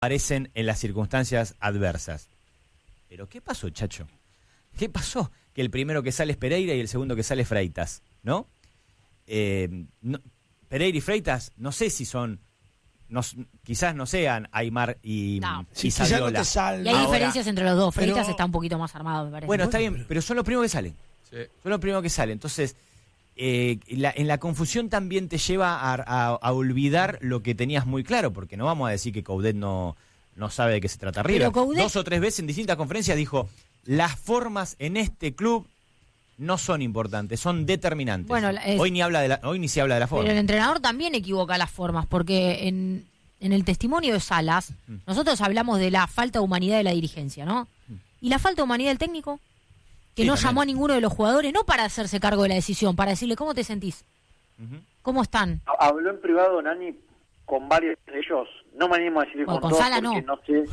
aparecen en las circunstancias adversas. Pero ¿qué pasó, Chacho? ¿Qué pasó? Que el primero que sale es Pereira y el segundo que sale es Freitas, ¿no? Pereira y Freitas, no sé si son... quizás no sean Aymar y Saviola. No y hay diferencias entre los dos. Freitas está un poquito más armado, me parece. Bueno, está bien, pero son los primeros que salen. Sí. Son los primeros que salen. Entonces, en la confusión también te lleva a olvidar lo que tenías muy claro, porque no vamos a decir que Coudet no sabe de qué se trata River. Coudet... 2 o 3 veces en distintas conferencias dijo, las formas en este club no son importantes, son determinantes. Bueno, hoy ni se habla de la forma. Pero el entrenador también equivoca las formas, porque en el testimonio de Salas, nosotros hablamos de la falta de humanidad de la dirigencia, ¿no? Y la falta de humanidad del técnico, que no llamó a ninguno de los jugadores, no para hacerse cargo de la decisión, para decirle, ¿cómo te sentís? ¿Cómo están? Habló en privado Nani con varios de ellos, no me animo a decir con todos, Salas porque no sé,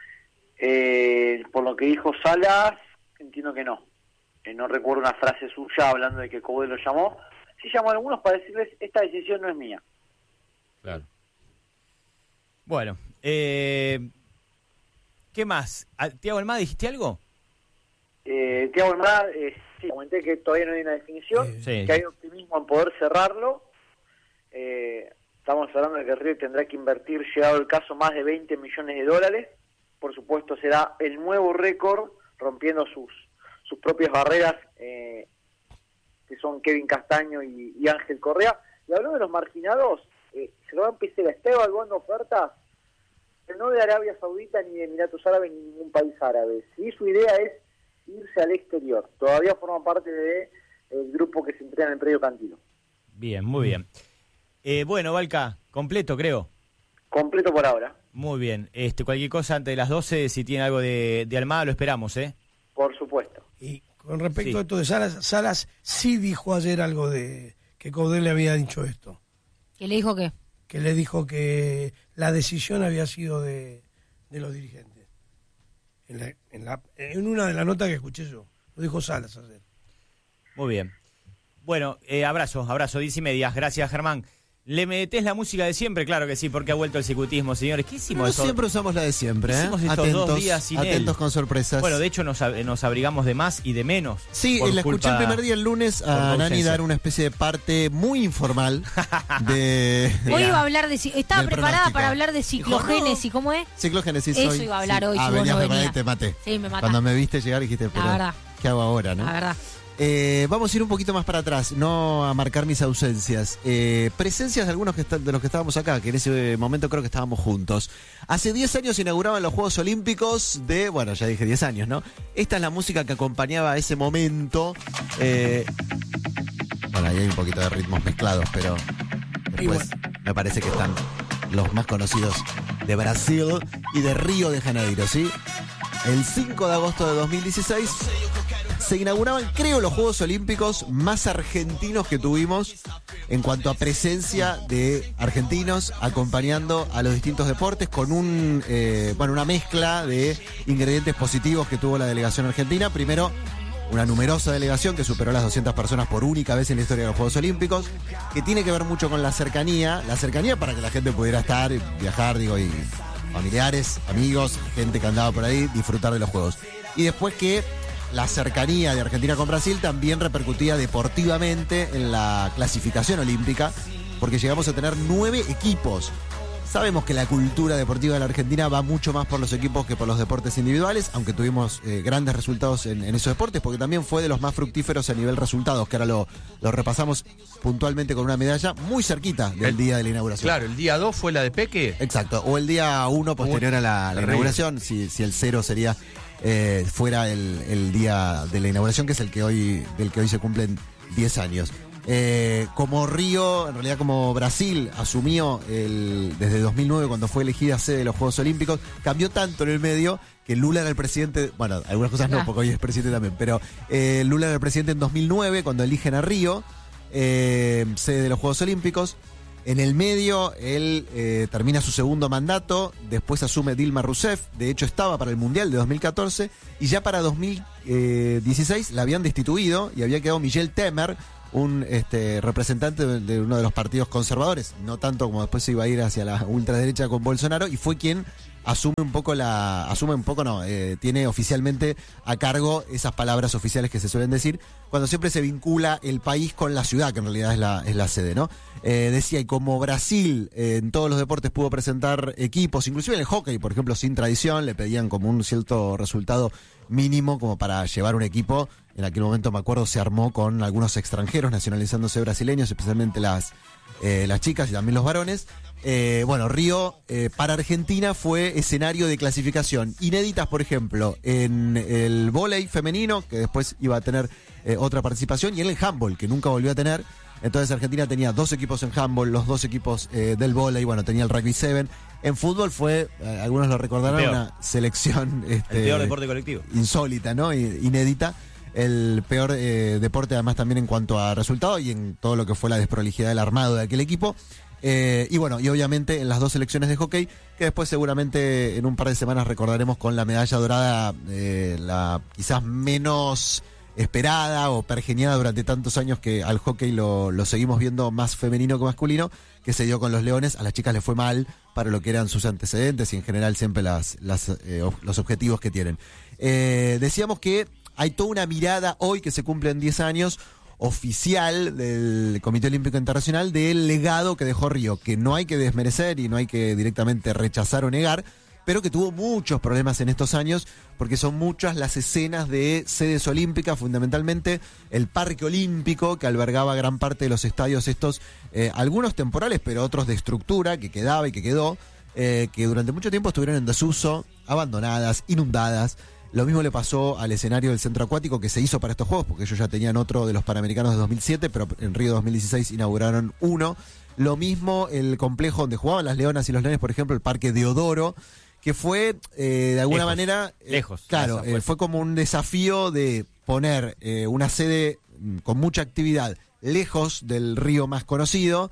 por lo que dijo Salas, entiendo que no. No recuerdo una frase suya hablando de que Coudet lo llamó. Sí llamó a algunos para decirles, esta decisión no es mía. Claro. Bueno, ¿qué más? ¿Thiago Almada dijiste algo? Thiago Almada, sí, comenté que todavía no hay una definición, que hay optimismo en poder cerrarlo. Estamos hablando de que River tendrá que invertir, llegado el caso, más de $20 millones. Por supuesto será el nuevo récord, rompiendo sus propias barreras, que son Kevin Castaño y Ángel Correa. Y hablando de los marginados, se lo va a empezar, está evaluando ofertas, pero no de Arabia Saudita ni de Emiratos Árabes ni ningún país árabe. Sí, su idea es irse al exterior. Todavía forma parte del grupo que se entrena en el predio Cantilo. Bien, muy bien. Bueno, Valca, completo creo. Completo por ahora. Muy bien. Cualquier cosa antes de las 12, si tiene algo de Almada, lo esperamos, ¿eh? Por supuesto. Y con respecto a esto de Salas sí dijo ayer algo de que Coudet le había dicho esto. ¿Qué le dijo qué? Que le dijo que la decisión había sido de los dirigentes. En una de las notas que escuché yo, lo dijo Salas ayer. Muy bien. Bueno, abrazo, 10:30. Gracias, Germán. ¿Le metés la música de siempre? Claro que sí, porque ha vuelto el cicutismo, señores. ¿Qué hicimos eso? Siempre usamos la de siempre, ¿eh? Hicimos estos atentos, 2 días sin atentos él. Con sorpresas. Bueno, de hecho nos abrigamos de más y de menos. Sí, la escuché el primer día el lunes a Nani dar una especie de parte muy informal de... Hoy iba a hablar de... Estaba preparada para hablar de ciclogénesis, ¿cómo es? Ciclogénesis. Eso iba a hablar hoy. Ah, venías preparada y te maté. Sí, me mataste. Cuando me viste llegar dijiste, pero ¿qué hago ahora, no? La verdad. Vamos a ir un poquito más para atrás, no a marcar mis ausencias. Presencias de algunos de los que estábamos acá, que en ese momento creo que estábamos juntos. Hace 10 años se inauguraban los Juegos Olímpicos bueno, ya dije 10 años, ¿no? Esta es la música que acompañaba a ese momento. Bueno, ahí hay un poquito de ritmos mezclados, pero después me parece que están los más conocidos de Brasil y de Río de Janeiro, ¿sí? El 5 de agosto de 2016... se inauguraban, creo, los Juegos Olímpicos más argentinos que tuvimos en cuanto a presencia de argentinos acompañando a los distintos deportes con una mezcla de ingredientes positivos que tuvo la delegación argentina. Primero, una numerosa delegación que superó las 200 personas por única vez en la historia de los Juegos Olímpicos, que tiene que ver mucho con la cercanía para que la gente pudiera estar, viajar, y familiares, amigos, gente que andaba por ahí, disfrutar de los Juegos. Y después que la cercanía de Argentina con Brasil también repercutía deportivamente en la clasificación olímpica, porque llegamos a tener 9 equipos. Sabemos que la cultura deportiva de la Argentina va mucho más por los equipos que por los deportes individuales, aunque tuvimos grandes resultados en esos deportes, porque también fue de los más fructíferos a nivel resultados, que ahora lo repasamos puntualmente con una medalla muy cerquita del día de la inauguración. Claro, el día 2 fue la de Peque. Exacto, o el día 1 posterior a la inauguración, si el 0 sería... fuera el día de la inauguración, que es del que hoy se cumplen 10 años. Como Río, en realidad como Brasil asumió desde 2009 cuando fue elegida sede de los Juegos Olímpicos, cambió tanto en el medio que Lula era el presidente, bueno, algunas cosas no, porque hoy es presidente también, pero Lula era el presidente en 2009 cuando eligen a Río sede de los Juegos Olímpicos. En el medio, él termina su segundo mandato, después asume Dilma Rousseff, de hecho estaba para el Mundial de 2014, y ya para 2016 la habían destituido y había quedado Michel Temer, un representante de uno de los partidos conservadores, no tanto como después se iba a ir hacia la ultraderecha con Bolsonaro, y fue quien tiene oficialmente a cargo esas palabras oficiales que se suelen decir, cuando siempre se vincula el país con la ciudad, que en realidad es la sede, ¿no? Decía, y como Brasil en todos los deportes pudo presentar equipos, inclusive en el hockey, por ejemplo, sin tradición, le pedían como un cierto resultado mínimo como para llevar un equipo. En aquel momento, me acuerdo, se armó con algunos extranjeros nacionalizándose brasileños, especialmente las chicas y también los varones. Río para Argentina fue escenario de clasificación inéditas, por ejemplo, en el vóley femenino, que después iba a tener otra participación, y en el handball, que nunca volvió a tener. Entonces Argentina tenía 2 equipos en handball, los 2 equipos del vóley, tenía el rugby 7. En fútbol fue, algunos lo recordarán, una selección el peor deporte colectivo. Insólita, ¿no? Inédita. El peor deporte, además, también en cuanto a resultados y en todo lo que fue la desprolijidad del armado de aquel equipo. Y obviamente en las 2 selecciones de hockey, que después seguramente en un par de semanas recordaremos con la medalla dorada, la quizás menos esperada o pergeniada durante tantos años, que al hockey lo seguimos viendo más femenino que masculino, que se dio con los Leones. A las chicas les fue mal para lo que eran sus antecedentes y en general siempre los objetivos que tienen. Decíamos que hay toda una mirada hoy que se cumplen 10 años oficial del Comité Olímpico Internacional del legado que dejó Río, que no hay que desmerecer y no hay que directamente rechazar o negar, pero que tuvo muchos problemas en estos años, porque son muchas las escenas de sedes olímpicas, fundamentalmente el Parque Olímpico, que albergaba gran parte de los estadios estos, algunos temporales, pero otros de estructura, que quedaba y que quedó, que durante mucho tiempo estuvieron en desuso, abandonadas, inundadas. Lo mismo le pasó al escenario del centro acuático que se hizo para estos Juegos, porque ellos ya tenían otro de los Panamericanos de 2007, pero en Río 2016 inauguraron uno. Lo mismo el complejo donde jugaban las Leonas y los Leones, por ejemplo, el Parque Deodoro, que fue de alguna manera... lejos. Claro, fue como un desafío de poner una sede con mucha actividad lejos del río más conocido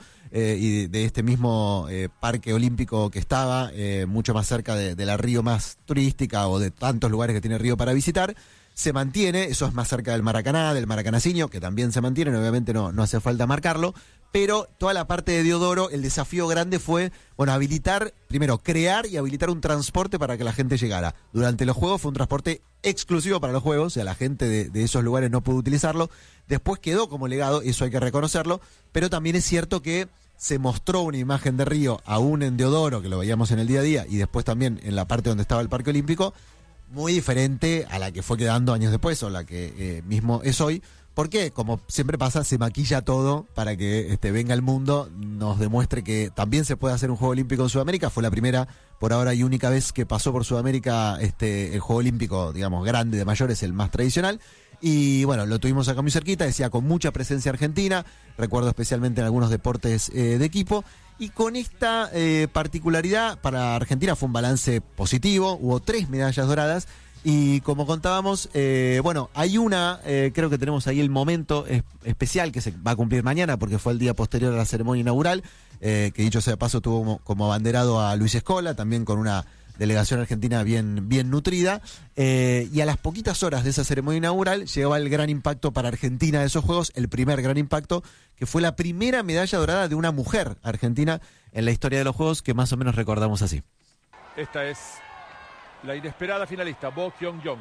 y de este mismo parque olímpico que estaba mucho más cerca de la río más turística o de tantos lugares que tiene Río para visitar. Se mantiene, eso es más cerca del Maracaná, del Maracanacinho, que también se mantiene, obviamente no hace falta marcarlo, pero toda la parte de Deodoro, el desafío grande fue, habilitar, primero, crear y habilitar un transporte para que la gente llegara. Durante los Juegos fue un transporte exclusivo para los Juegos, o sea, la gente de esos lugares no pudo utilizarlo. Después quedó como legado, eso hay que reconocerlo, pero también es cierto que se mostró una imagen de Río, aún en Deodoro, que lo veíamos en el día a día, y después también en la parte donde estaba el Parque Olímpico, muy diferente a la que fue quedando años después, o la que mismo es hoy, porque, como siempre pasa, se maquilla todo para que venga el mundo, nos demuestre que también se puede hacer un Juego Olímpico en Sudamérica. Fue la primera, por ahora y única vez que pasó por Sudamérica el Juego Olímpico, digamos, grande de mayores, el más tradicional. Y lo tuvimos acá muy cerquita, decía, con mucha presencia argentina, recuerdo especialmente en algunos deportes de equipo. Y con esta particularidad, para Argentina fue un balance positivo, hubo 3 medallas doradas. Y como contábamos, hay una, creo que tenemos ahí el momento especial que se va a cumplir mañana, porque fue el día posterior a la ceremonia inaugural, que dicho sea de paso tuvo como abanderado a Luis Scola, también con una delegación argentina bien nutrida, y a las poquitas horas de esa ceremonia inaugural llegaba el gran impacto para Argentina de esos Juegos, el primer gran impacto, que fue la primera medalla dorada de una mujer argentina en la historia de los Juegos, que más o menos recordamos así. Esta es la inesperada finalista, Bo Kyung-jong.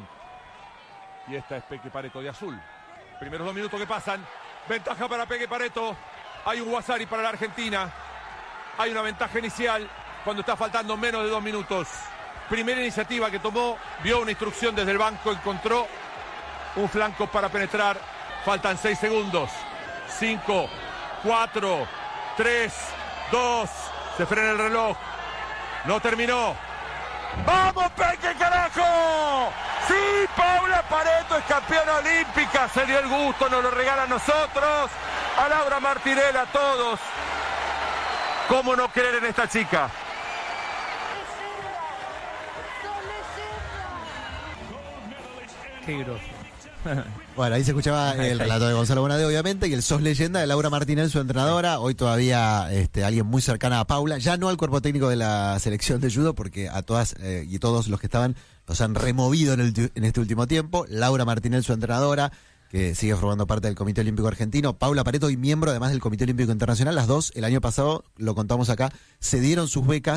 Y esta es Peque Pareto de azul. Primeros 2 minutos que pasan. Ventaja para Peque Pareto. Hay un Wassari para la Argentina. Hay una ventaja inicial cuando está faltando menos de 2 minutos. Primera iniciativa que tomó. Vio una instrucción desde el banco. Encontró un flanco para penetrar. Faltan 6 segundos. 5, 4, 3, 2. Se frena el reloj. No terminó. ¡Vamos, Peque, carajo! ¡Sí, Paula Pareto es campeona olímpica! Se dio el gusto, nos lo regala a nosotros, a Laura Martinelli, a todos. ¿Cómo no creer en esta chica? Qué grosso. Bueno, ahí se escuchaba el relato de Gonzalo Bonadeo, obviamente, y el sos leyenda de Laura Martinelli, su entrenadora. Hoy todavía alguien muy cercana a Paula, ya no al cuerpo técnico de la selección de judo, porque a todas y todos los que estaban los han removido en este último tiempo. Laura Martinelli, su entrenadora, que sigue formando parte del Comité Olímpico Argentino. Paula Pareto, y miembro además del Comité Olímpico Internacional. Las dos, el año pasado, lo contamos acá, cedieron sus becas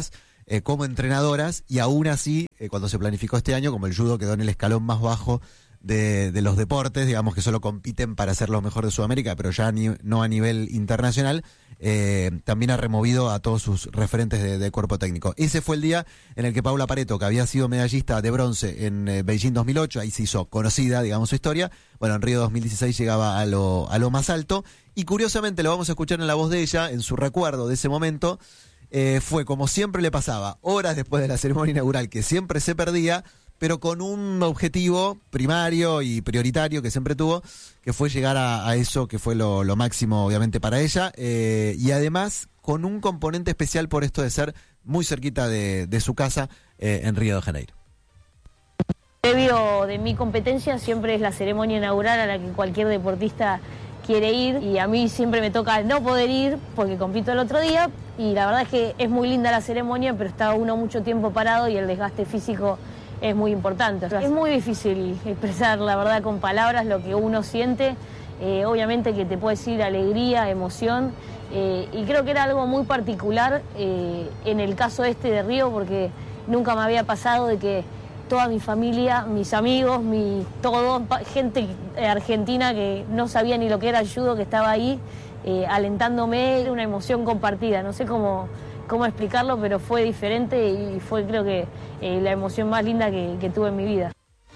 como entrenadoras, y aún así, cuando se planificó este año, como el judo quedó en el escalón más bajo de los deportes, digamos que solo compiten para ser los mejores de Sudamérica, pero ya no a nivel internacional, también ha removido a todos sus referentes de cuerpo técnico. Ese fue el día en el que Paula Pareto, que había sido medallista de bronce en Beijing 2008, ahí se hizo conocida, digamos, su historia. Bueno, en Río 2016 llegaba a lo más alto, y curiosamente lo vamos a escuchar en la voz de ella, en su recuerdo de ese momento. Fue como siempre le pasaba, horas después de la ceremonia inaugural, que siempre se perdía, pero con un objetivo primario y prioritario que siempre tuvo, que fue llegar a eso que fue lo máximo, obviamente, para ella, y además con un componente especial por esto de ser muy cerquita de su casa en Río de Janeiro. Previo de mi competencia siempre es la ceremonia inaugural a la que cualquier deportista quiere ir, y a mí siempre me toca no poder ir porque compito el otro día, y la verdad es que es muy linda la ceremonia, pero está uno mucho tiempo parado y el desgaste físico es muy importante. Es muy difícil expresar, la verdad, con palabras lo que uno siente. Obviamente que te puede decir alegría, emoción, y creo que era algo muy particular en el caso este de Río, porque nunca me había pasado de que toda mi familia, mis amigos, gente argentina que no sabía ni lo que era el judo, que estaba ahí alentándome. Era una emoción compartida, no sé cómo explicarlo, pero fue diferente y fue, creo que, la emoción más linda que tuve en mi vida.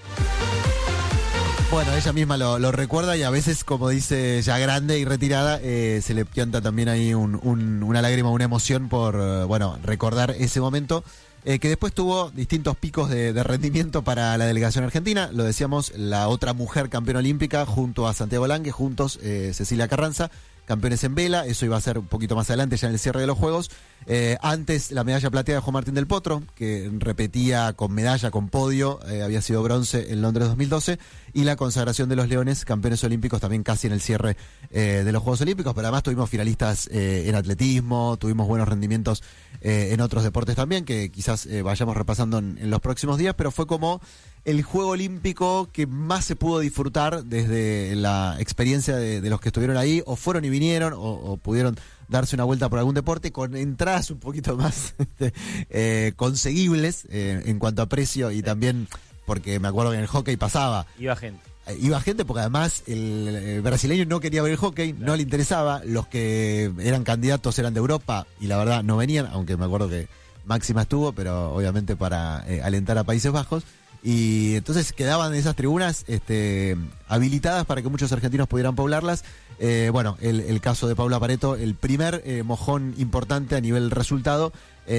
Bueno, ella misma lo recuerda, y a veces, como dice, ya grande y retirada, se le pianta también ahí una lágrima, una emoción por recordar ese momento, que después tuvo distintos picos de rendimiento para la delegación argentina. Lo decíamos, la otra mujer campeona olímpica junto a Santiago Lange, juntos Cecilia Carranza, campeones en vela. Eso iba a ser un poquito más adelante, ya en el cierre de los Juegos. Antes la medalla plateada de Juan Martín del Potro, que repetía con medalla, con podio, había sido bronce en Londres 2012, y la consagración de los Leones, campeones olímpicos también casi en el cierre de los Juegos Olímpicos. Pero además tuvimos finalistas en atletismo, tuvimos buenos rendimientos en otros deportes también, que quizás vayamos repasando en los próximos días, pero fue como el juego olímpico que más se pudo disfrutar desde la experiencia de los que estuvieron ahí, o fueron y vinieron, o pudieron darse una vuelta por algún deporte, con entradas un poquito más conseguibles en cuanto a precio, y también porque me acuerdo que en el hockey pasaba. Iba gente porque además el brasileño no quería ver el hockey, no le interesaba. Los que eran candidatos eran de Europa y la verdad no venían, aunque me acuerdo que Máxima estuvo, pero obviamente para alentar a Países Bajos. Y entonces quedaban esas tribunas habilitadas para que muchos argentinos pudieran poblarlas. El caso de Paula Pareto, el primer mojón importante a nivel resultado,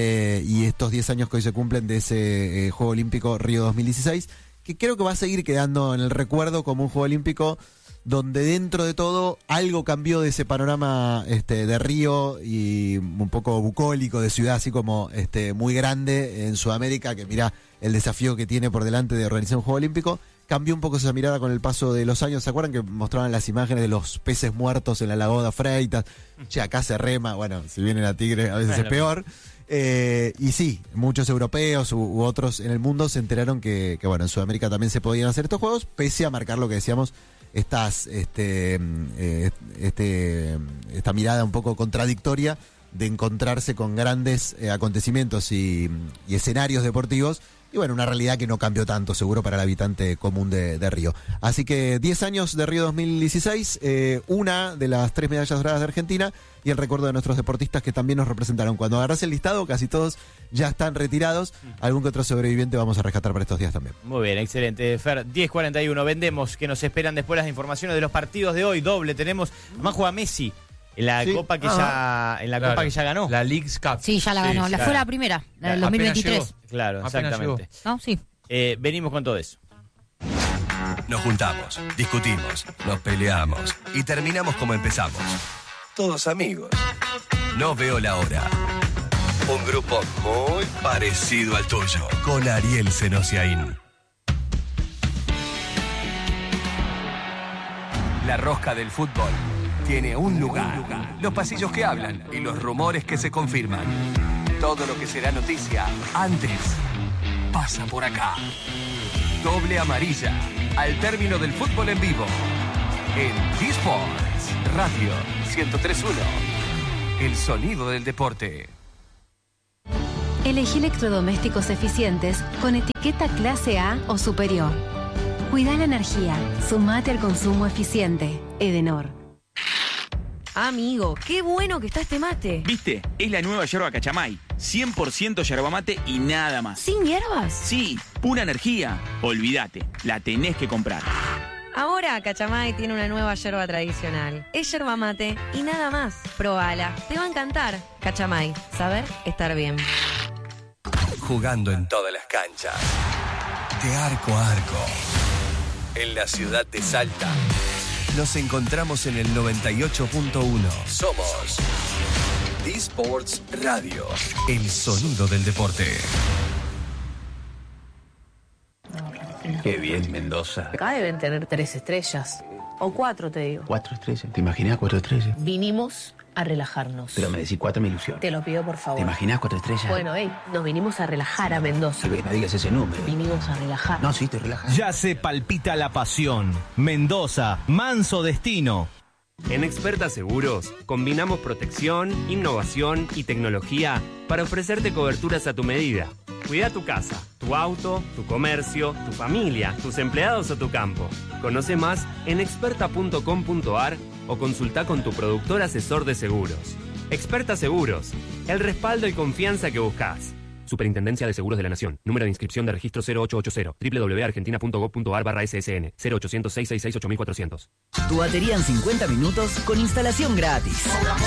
y estos 10 años que hoy se cumplen de ese Juego Olímpico Río 2016, que creo que va a seguir quedando en el recuerdo como un Juego Olímpico donde dentro de todo algo cambió de ese panorama de Río y un poco bucólico, de ciudad así como muy grande en Sudamérica, que mirá el desafío que tiene por delante de organizar un Juego Olímpico. Cambió un poco esa mirada con el paso de los años. ¿Se acuerdan que mostraban las imágenes de los peces muertos en la Lagoa Freitas? Che, acá se rema, bueno, si vienen a Tigre a veces es peor. Y sí, muchos europeos u otros en el mundo se enteraron que en Sudamérica también se podían hacer estos juegos, pese a marcar lo que decíamos, esta mirada un poco contradictoria de encontrarse con grandes acontecimientos y escenarios deportivos. Y bueno, una realidad que no cambió tanto, seguro, para el habitante común de Río. Así que 10 años de Río 2016, una de las 3 medallas doradas de Argentina, y el recuerdo de nuestros deportistas que también nos representaron. Cuando agarras el listado, casi todos ya están retirados. Algún que otro sobreviviente vamos a rescatar para estos días también. Muy bien, excelente. Fer, 10:41, vendemos, que nos esperan después las informaciones de los partidos de hoy. Doble, tenemos, además juega Messi. En la copa que copa que ya ganó. La Leagues Cup. Sí, ya la ganó. Fue la primera, la del 2023. Claro, exactamente. ¿No? Sí. Venimos con todo eso. Nos juntamos, discutimos, nos peleamos y terminamos como empezamos. Todos amigos. No veo la hora. Un grupo muy parecido al tuyo, con Ariel Senosiaín. La rosca del fútbol tiene un lugar. Los pasillos que hablan y los rumores que se confirman. Todo lo que será noticia antes pasa por acá. Doble amarilla, al término del fútbol en vivo. En D-Sports Radio 103.1. El sonido del deporte. Elegí electrodomésticos eficientes con etiqueta clase A o superior. Cuida la energía. Sumate al consumo eficiente. Edenor. Amigo, qué bueno que está este mate. ¿Viste? Es la nueva yerba Cachamay. 100% yerba mate y nada más. ¿Sin hierbas? Sí, pura energía. Olvídate, la tenés que comprar. Ahora Cachamay tiene una nueva yerba tradicional. Es yerba mate y nada más. Probala, te va a encantar. Cachamay, saber estar bien. Jugando en todas las canchas. De arco a arco. En la ciudad de Salta. Nos encontramos en el 98.1. Somos D-Sports Radio. El sonido del deporte. Qué bien, Mendoza. Acá deben tener 3 estrellas. O 4, te digo. 4 estrellas. ¿Te imaginas 4 estrellas? Vinimos a relajarnos. Pero me decís 4, me ilusión. Te lo pido, por favor. ¿Te imaginas 4 estrellas? Bueno, nos vinimos a relajar a Mendoza. No digas ese número. Vinimos a relajar. No, sí, te relajas. Ya se palpita la pasión. Mendoza, manso destino. En Experta Seguros, combinamos protección, innovación y tecnología para ofrecerte coberturas a tu medida. Cuida tu casa, tu auto, tu comercio, tu familia, tus empleados o tu campo. Conoce más en experta.com.ar o consulta con tu productor asesor de seguros. Experta Seguros, el respaldo y confianza que buscas. Superintendencia de Seguros de la Nación. Número de inscripción de registro 0880. www.argentina.gov.ar/ssn 0800-666-8400. Tu batería en 50 minutos con instalación gratis.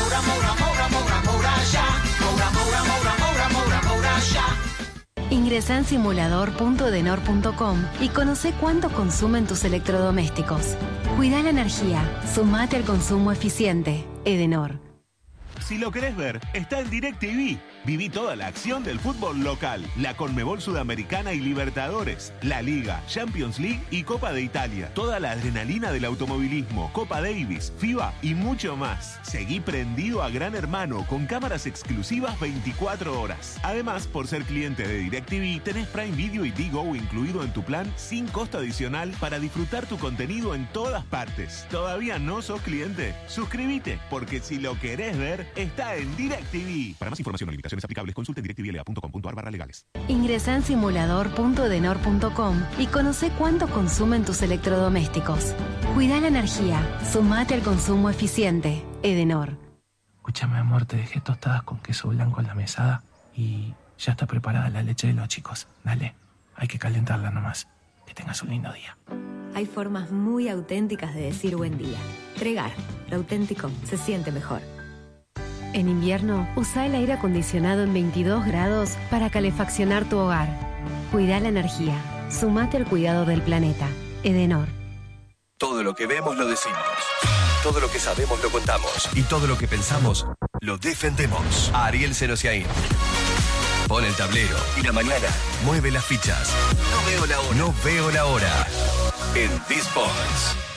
Ingresa en simulador.edenor.com y conoce cuánto consumen tus electrodomésticos. Cuida la energía. Sumate al consumo eficiente. Edenor. Si lo querés ver, está en DirecTV. Viví toda la acción del fútbol local, la Conmebol Sudamericana y Libertadores, la Liga, Champions League y Copa de Italia. Toda la adrenalina del automovilismo, Copa Davis, FIBA y mucho más. Seguí prendido a Gran Hermano con cámaras exclusivas 24 horas. Además, por ser cliente de DirecTV, tenés Prime Video y Digo incluido en tu plan sin costo adicional para disfrutar tu contenido en todas partes. ¿Todavía no sos cliente? Suscríbete, porque si lo querés ver, está en DirecTV. Para más información o limitaciones aplicables, consulte directvla.com.ar/legales. Ingresa en simulador.edenor.com y conoce cuánto consumen tus electrodomésticos. Cuida la energía. Sumate al consumo eficiente. Edenor. Escúchame, amor, te dejé tostadas con queso blanco en la mesada y ya está preparada la leche de los chicos. Dale, hay que calentarla nomás. Que tengas un lindo día. Hay formas muy auténticas de decir buen día. Tregar, lo auténtico se siente mejor. En invierno, usa el aire acondicionado en 22 grados para calefaccionar tu hogar. Cuida la energía. Sumate al cuidado del planeta. Edenor. Todo lo que vemos lo decimos. Todo lo que sabemos lo contamos. Y todo lo que pensamos lo defendemos. Ariel Serosiaín. Pon el tablero y la mañana mueve las fichas. No veo la hora. En D-Sports.